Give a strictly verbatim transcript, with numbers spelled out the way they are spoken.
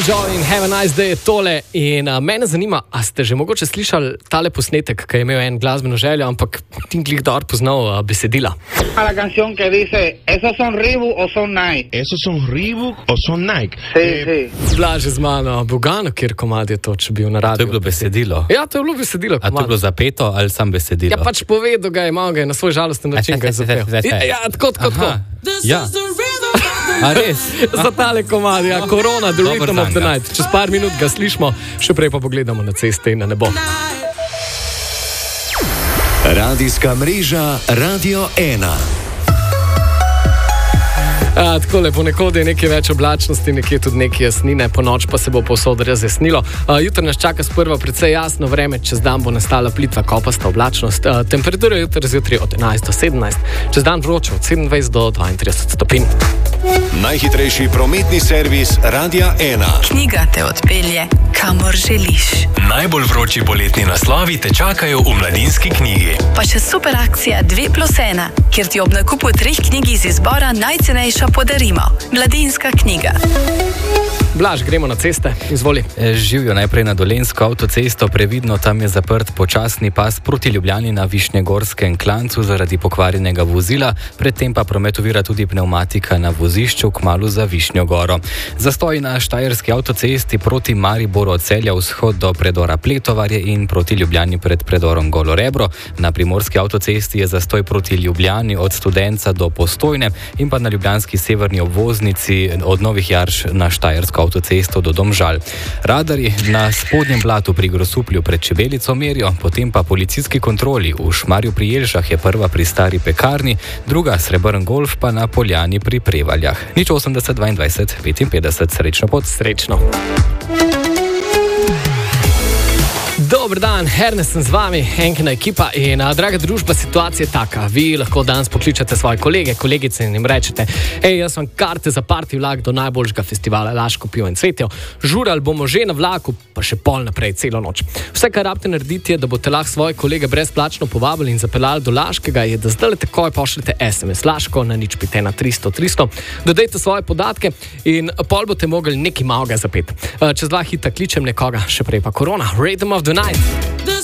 Joy in have a nice day je tole in uh, mene zanima, a ste že mogoče slišali tale posnetek, ki je imel en glasbeno željo, ampak tim glih dobro poznal uh, besedila. A la canción que dice, ¿esos son Reebok o son Nike? ¿Esos son Reebok o son Nike? Sí, Eh, sí. Blaže z mano, Bogano, kjer komad je to, če bil na To je radiju. bilo besedilo. Ja, to je bilo besedilo. A to je komad. bilo zapeto ali sam besedilo? Ja, pač povedal ga je, malo ga je na svoj žalosten način ga je zapel. Ja, ja, tako, tako, tako. Aha, ja. A res? Za tale komad, ja, Korona, The Dober Rhythm of the dan, ja. Night. Čez par minut ga slišimo, še prej pa pogledamo na ceste in na nebo. Radijska mreža Radio ena. A, takole, ponekod je nekaj več oblačnosti, nekje tudi nekaj jasnine, po noč pa se bo povsod razjasnilo. A, jutri nas čaka sprva precej jasno vreme, čez dan bo nastala plitva kopasta oblačnost. A, temperatura je jutri zjutraj od enajst do sedemnajst, čez dan vroče od sedemindvajset do dvaintrideset stopinj. Najhitrejši prometni servis Radia ena. Knjiga te odpelje, kamor želiš. Najbolj vroči poletni naslovi te čakajo v Mladinski knjigi. Pa še super akcija dve plus ena, kjer ti ob nakupu treh knjig iz izbora najcenejša podarimo. Mladinska knjiga. Blaž, gremo na ceste, izvoli. E, Živijo najprej na Dolenjsko avtocesto, previdno tam je zaprt počasni pas proti Ljubljani na Višnjegorskem klancu zaradi pokvarjenega vozila, predtem pa promet ovira tudi pnevmatika na vozišču kmalu za Višnjo goro. Zastoj na Štajerski avtocesti proti Mariboru od Celja vzhod do predora Pletovarje in proti Ljubljani pred predorom Golo Rebro. Na Primorski avtocesti je zastoj proti Ljubljani od Studenca do Postojne in pa na ljubljanski severni obvoznici od Novih Jarš na Štajersko avtocesto do Domžal. Radarji na spodnjem blatu pri Grosuplju pred Čebelico merijo, potem pa policijski kontroli v Šmarju pri Jelšah je prva pri Stari pekarni, druga Srebrn golf pa na Poljani pri Prevaljah. Nič osemdeset dvaindvajset petinpetdeset, srečno pot. Srečno. Dober dan, Ernest sem z vami, Enkina ekipa in a, draga družba, situacija je taka. Vi lahko danes pokličete svoje kolege, kolegice in jim rečete, hej, jaz sem karte za party vlak do najboljšega festivala Laško pivo in cvetjo. Žurali bomo že na vlaku, pa še pol naprej celo noč. Vse, kar rabite narediti, je, da boste lahko svoje kolege brezplačno povabili in zapeljali do Laškega, je, da zdaj takoj pošljete es em es Laško na nič pet ena tristo tristo, dodajte svoje podatke in pol boste mogli nekaj malega zapeti. Čez dva hita kličem nekoga, še prej pa Korona, Rhythm of the Night.